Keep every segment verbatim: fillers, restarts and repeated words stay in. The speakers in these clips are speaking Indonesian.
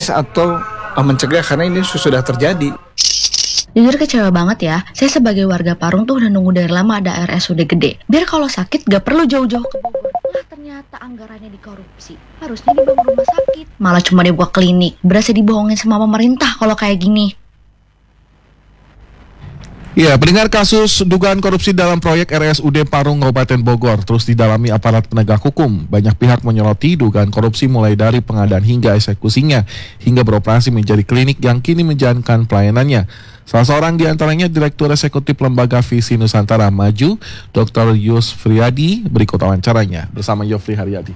atau uh, mencegah, karena ini sudah terjadi. Jujur kecewa banget ya, saya sebagai warga Parung tuh udah nunggu dari lama ada R S U D gede. Biar kalau sakit gak perlu jauh-jauh ke Bogor. Lah ternyata anggarannya dikorupsi. Harusnya dibangun rumah sakit, malah cuma dibuat klinik. Berasa dibohongin sama pemerintah kalau kayak gini. Ya, pendengar, kasus dugaan korupsi dalam proyek R S U D Parung Kabupaten Bogor terus didalami aparat penegak hukum. Banyak pihak menyoroti dugaan korupsi mulai dari pengadaan hingga eksekusinya, hingga beroperasi menjadi klinik yang kini menjalankan pelayanannya. Salah seorang di antaranya Direktur Eksekutif Lembaga Visi Nusantara Maju, Doktor Yus Friyadi. Berikut wawancaranya bersama Yofri Haryadi.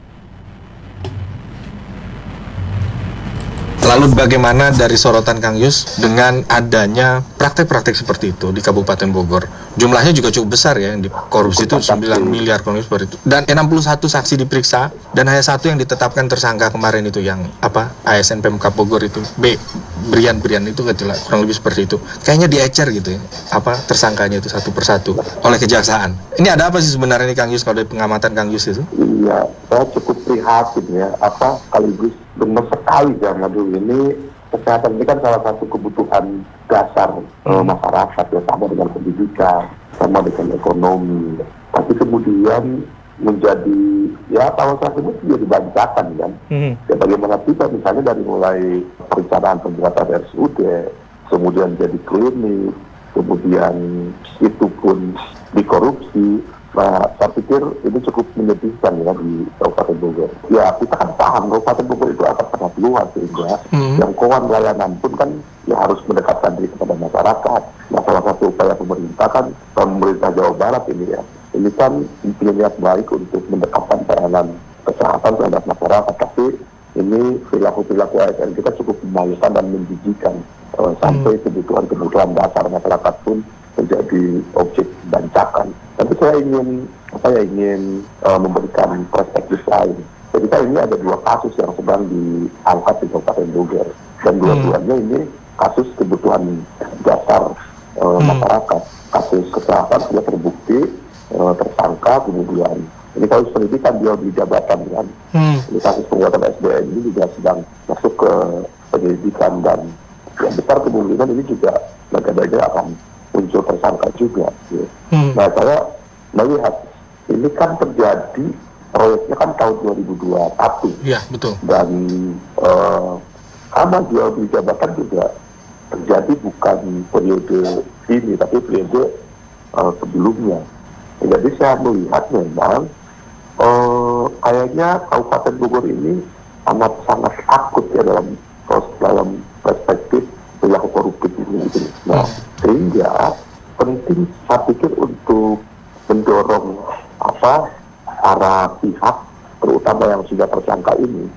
Lalu bagaimana dari sorotan Kang Yus dengan adanya praktek-praktek seperti itu di Kabupaten Bogor? Jumlahnya juga cukup besar ya, yang dikorupsi itu sembilan miliar Kang Yus seperti itu. Dan enam puluh satu saksi diperiksa dan hanya satu yang ditetapkan tersangka kemarin itu, yang apa? A S N Pemkab Bogor itu, B, Brian-Brian itu kecil, kurang lebih seperti itu. Kayaknya diecer gitu ya, apa tersangkanya itu satu persatu oleh kejaksaan. Ini ada apa sih sebenarnya nih Kang Yus, kalau dari pengamatan Kang Yus itu? Iya, saya cukup prihatin ya, apa sekaligus benar sekali ya, Madu. Ini kesehatan ini kan salah satu kebutuhan dasar hmm. eh, masyarakat ya, sama dengan pendidikan, sama dengan ekonomi. Tapi kemudian menjadi, ya kalau saya sebut menjadi bancakan kan. Hmm. Ya bagaimana kita misalnya dari mulai perencanaan pembuatan R S U D, kemudian jadi klinik, kemudian itu pun dikorupsi. Nah, saya pikir ini cukup menyedihkan ya di Kabupaten Bogor. Ya, kita kan paham Kabupaten Bogor itu akan sangat luas sehingga hmm. jangkauan layanan pun kan ya harus mendekatkan diri kepada masyarakat. Nah, salah satu upaya pemerintah kan, pemerintah Jawa Barat ini ya, ini kan punya niat baik untuk mendekatkan pelayanan kesehatan terhadap masyarakat. Tapi ini perilaku-perilaku A S N kita cukup memalukan dan menjijikan uh, sampai hmm. kebutuhan-kebutuhan dasar masyarakat pun menjadi objek bancakan. Tapi saya ingin, saya ingin uh, memberikan perspektif lain. Jadi kan ini ada dua kasus yang sedang diangkat di Kabupaten Bogor, dan dua-duanya ini kasus kebutuhan dasar uh, hmm. masyarakat. Kasus kesehatan sudah terbukti uh, tersangka, kemudian ini kasus pendidikan dia di jabatan kan. Hmm. Ini kasus penguatan S D M ini juga sedang masuk ke pendidikan, dan yang besar kemungkinan ini juga bagaimana akan muncul tersangka juga. Ya. Hmm. Nah, saya melihat ini kan terjadi, proyeknya kan tahun dua ribu dua puluh satu. Iya, betul. Dan uh, sama dia di jabatan juga terjadi bukan periode ini, tapi periode uh, sebelumnya. Jadi saya melihat memang uh, kayaknya Kabupaten Bogor ini amat sangat akut ya dalam dalam perspektif perilaku koruptif ini. Gitu. Nah, sehingga penting saya pikir untuk mendorong apa para pihak, terutama yang sudah tersangka ini,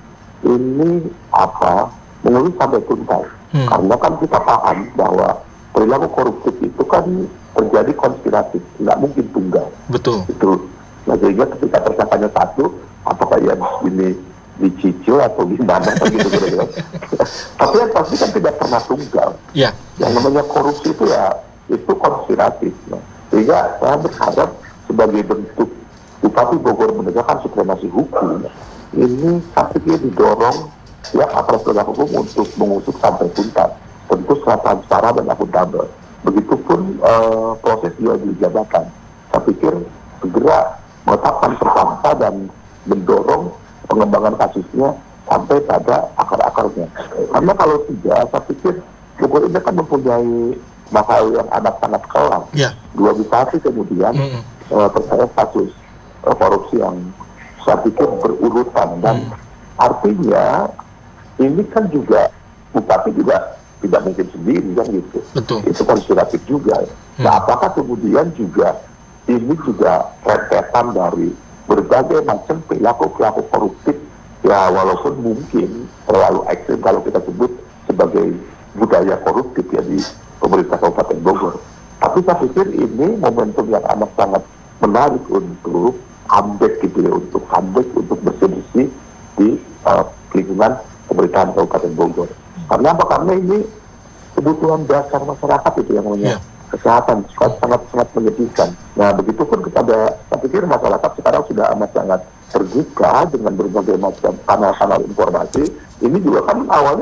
ini apa mengurus sampai tuntas. Hmm. Karena kan kita paham bahwa perilaku koruptif itu kan terjadi konspiratif, nggak mungkin tunggal. Betul. Itu. Nah, sehingga ketika tersangkanya satu, apakah yang ini dicicil atau gimana begitu kira-kira. Tapi yang pasti kan tidak pernah tunggal. Ya. Yang namanya korupsi itu ya itu konspiratif. Nah, sehingga saya berharap sebagai bentuk Bupati Bogor menegakkan supremasi hukum, ini saya pikir didorong ya aparat penegak hukum untuk mengusut sampai tuntas, tentu secara transparan dan akuntabel. Begitupun uh, proses jual beli jabatan. Saya pikir segera menetapkan tersangka dan mendorong pengembangan kasusnya sampai pada akar-akarnya. Karena kalau tidak, saya pikir Bogor ini kan mempunyai masalah yang amat sangat kelam. Yeah. Dua bupati kemudian mm-hmm. uh, terseret kasus uh, korupsi yang saya pikir berurutan, dan mm. artinya ini kan juga bupati juga tidak mungkin sendiri kan gitu. Betul. Itu konspiratif juga. Mm. Nah, apakah kemudian juga ini juga rentetan dari berbagai macam perilaku-perilaku koruptif ya, walaupun mungkin terlalu ekstrim kalau kita sebut sebagai budaya koruptif ya di pemerintah Kabupaten Bogor. Tapi saya pikir ini momentum yang amat sangat menarik untuk comeback gitu ya, untuk comeback, untuk bersih-bersih di uh, lingkungan pemerintahan Kabupaten Bogor. Karena apa? Karena ini kebutuhan dasar masyarakat itu yang namanya yeah. kesehatan, sangat-sangat menyedihkan. Nah, begitupun kepada, saya pikir masyarakat sekarang sudah amat sangat terbuka dengan berbagai macam kanal-kanal informasi. Ini juga kan awalnya